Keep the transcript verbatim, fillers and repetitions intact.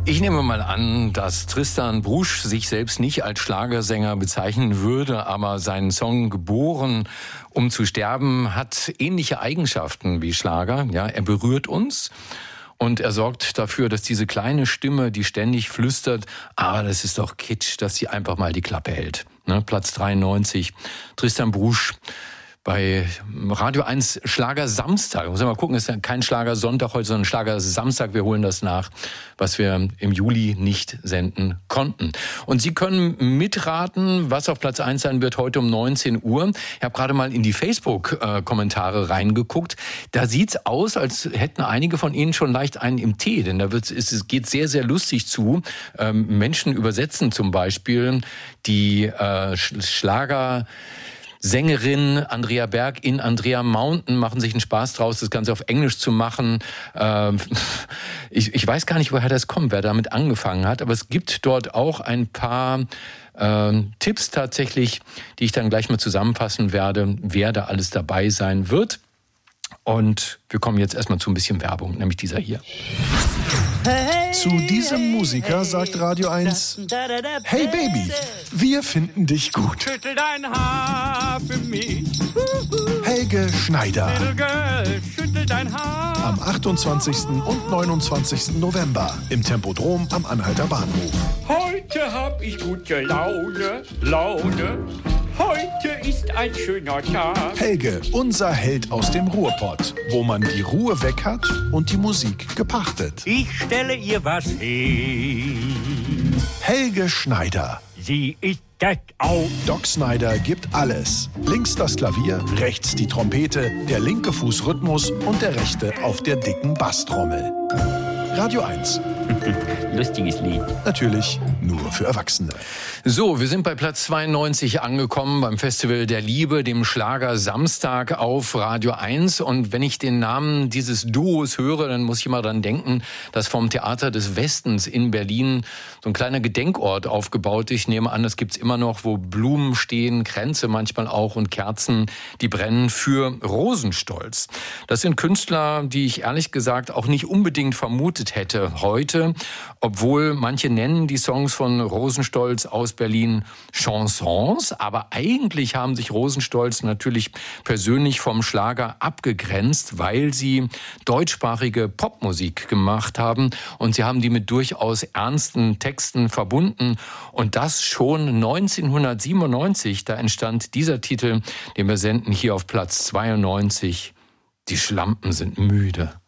Ich nehme mal an, dass Tristan Brusch sich selbst nicht als Schlagersänger bezeichnen würde, aber seinen Song Geboren, um zu sterben, hat ähnliche Eigenschaften wie Schlager. Ja, er berührt uns und er sorgt dafür, dass diese kleine Stimme, die ständig flüstert, ah, das ist doch Kitsch, dass sie einfach mal die Klappe hält. Ne, Platz dreiundneunzig, Tristan Brusch. Bei Radio eins Schlager Samstag. Muss ich mal gucken, ist ja kein Schlager Sonntag heute, sondern Schlager Samstag. Wir holen das nach, was wir im Juli nicht senden konnten. Und Sie können mitraten, was auf Platz eins sein wird heute um neunzehn Uhr. Ich habe gerade mal in die Facebook-Kommentare reingeguckt. Da sieht's aus, als hätten einige von Ihnen schon leicht einen im Tee. Denn da wird's, es geht sehr, sehr lustig zu. Ähm, Menschen übersetzen zum Beispiel die äh, Schlager... Sängerin Andrea Berg in Andrea Mountain machen sich einen Spaß draus, das Ganze auf Englisch zu machen. Ähm, ich, ich weiß gar nicht, woher das kommt, wer damit angefangen hat, aber es gibt dort auch ein paar äh, Tipps tatsächlich, die ich dann gleich mal zusammenfassen werde, wer da alles dabei sein wird. Und wir kommen jetzt erstmal zu ein bisschen Werbung, nämlich dieser hier. Zu diesem Musiker sagt Radio eins, hey Baby, wir finden dich gut. Schüttel dein Haar für mich. Helge Schneider. Little girl, schüttel dein Haar. Am achtundzwanzigsten und neunundzwanzigsten November im Tempodrom am Anhalter Bahnhof. Heute hab ich gute Laune, Laune. Heute ist ein schöner Tag. Helge, unser Held aus dem Ruhrpott, wo man die Ruhe weg hat und die Musik gepachtet. Ich stelle ihr was hin. Helge Schneider. Sie ist das auch. Doc Snyder gibt alles. Links das Klavier, rechts die Trompete, der linke Fuß Rhythmus und der rechte auf der dicken Basstrommel. Radio eins. Lustiges Lied. Natürlich nur für Erwachsene. So, wir sind bei Platz zweiundneunzig angekommen beim Festival der Liebe, dem Schlager Samstag auf Radio eins. Und wenn ich den Namen dieses Duos höre, dann muss ich immer dran denken, dass vom Theater des Westens in Berlin so ein kleiner Gedenkort aufgebaut ist. Ich nehme an, das gibt's immer noch, wo Blumen stehen, Kränze manchmal auch und Kerzen, die brennen für Rosenstolz. Das sind Künstler, die ich ehrlich gesagt auch nicht unbedingt vermutet hätte heute, obwohl manche nennen die Songs von Rosenstolz aus Berlin Chansons, aber eigentlich haben sich Rosenstolz natürlich persönlich vom Schlager abgegrenzt, weil sie deutschsprachige Popmusik gemacht haben und sie haben die mit durchaus ernsten Texten verbunden und das schon neunzehnhundertsiebenundneunzig, da entstand dieser Titel, den wir senden hier auf Platz zweiundneunzig, Die Schlampen sind müde.